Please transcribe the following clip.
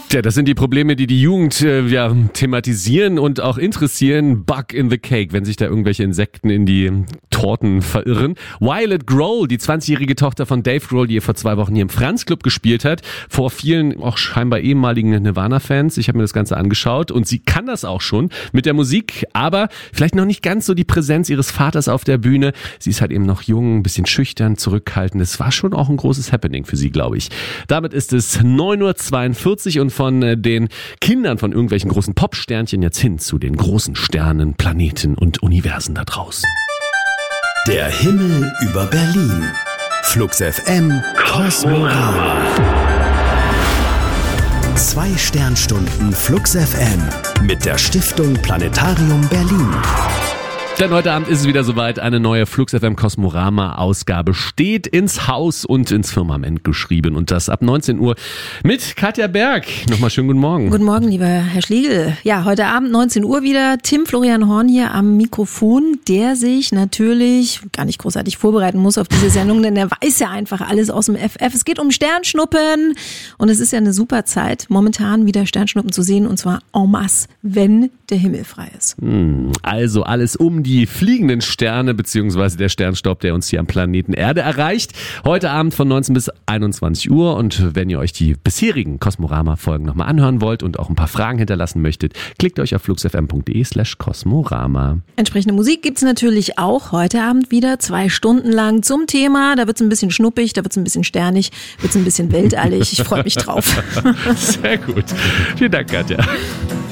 Ja, das sind die Probleme, die die Jugend thematisieren und auch interessieren. Bug in the Cake, wenn sich da irgendwelche Insekten in die Torten verirren. Violet Grohl, die 20-jährige Tochter von Dave Grohl, die vor 2 Wochen hier im Franz Club gespielt hat, vor vielen auch scheinbar ehemaligen Nirvana-Fans. Ich habe mir das Ganze angeschaut und sie kann das auch schon mit der Musik, aber vielleicht noch nicht ganz so die Präsenz ihres Vaters auf der Bühne. Sie ist halt eben noch jung, ein bisschen schüchtern, zurückhaltend. Das war schon auch ein großes Happening für sie, glaube ich. Damit ist es 9:42 Uhr und von den Kindern von irgendwelchen großen Popsternchen jetzt hin zu den großen Sternen, Planeten und Universen da draußen. Der Himmel über Berlin. Flux FM Kosmorama. 2 Sternstunden Flux FM mit der Stiftung Planetarium Berlin. Denn heute Abend ist es wieder soweit, eine neue Flux FM Kosmorama Ausgabe steht ins Haus und ins Firmament geschrieben und das ab 19 Uhr mit Katja Berg. Nochmal schönen guten Morgen. Guten Morgen, lieber Herr Schlegel. Ja, heute Abend 19 Uhr wieder Tim Florian Horn hier am Mikrofon, der sich natürlich gar nicht großartig vorbereiten muss auf diese Sendung, denn er weiß ja einfach alles aus dem FF. Es geht um Sternschnuppen und es ist ja eine super Zeit, momentan wieder Sternschnuppen zu sehen und zwar en masse, wenn der Himmel frei ist. Also alles um die fliegenden Sterne beziehungsweise der Sternstaub, der uns hier am Planeten Erde erreicht. Heute Abend von 19 bis 21 Uhr und wenn ihr euch die bisherigen Kosmorama-Folgen nochmal anhören wollt und auch ein paar Fragen hinterlassen möchtet, klickt euch auf fluxfm.de/Kosmorama. Entsprechende Musik gibt's natürlich auch heute Abend wieder 2 Stunden lang zum Thema. Da wird's ein bisschen schnuppig, da wird's ein bisschen sternig, wird's ein bisschen weltallig. Ich freue mich drauf. Sehr gut. Vielen Dank, Katja.